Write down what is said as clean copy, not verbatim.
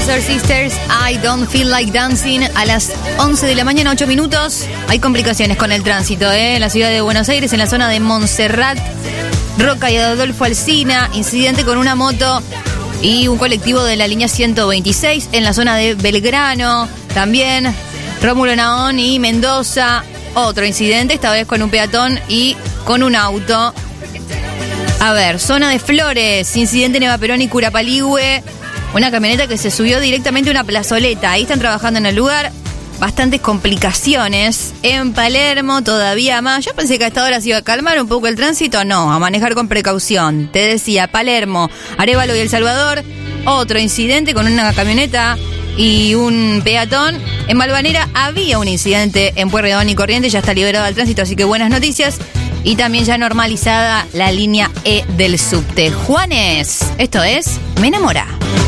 Pointer Sisters, I Don't Feel Like Dancing. A las 11 de la mañana, 8 minutos. Hay complicaciones con el tránsito, en la ciudad de Buenos Aires, en la zona de Montserrat, Roca y Adolfo Alsina. Incidente con una moto y un colectivo de la línea 126 en la zona de Belgrano. También Rómulo Naón y Mendoza. Otro incidente, esta vez con un peatón y con un auto. A ver, zona de Flores, incidente en Eva Perón y Curapaligüe. Una camioneta que se subió directamente a una plazoleta. Ahí están trabajando en el lugar. Bastantes complicaciones. En Palermo todavía más. Yo pensé que a esta hora se iba a calmar un poco el tránsito. No, a manejar con precaución. Te decía, Palermo, Arévalo y El Salvador. Otro incidente con una camioneta y un peatón. En Balvanera había un incidente en Pueyrredón y Corrientes. Ya está liberado el tránsito, así que buenas noticias. Y también ya normalizada la línea E del subte. Juanes, esto es Me Enamora.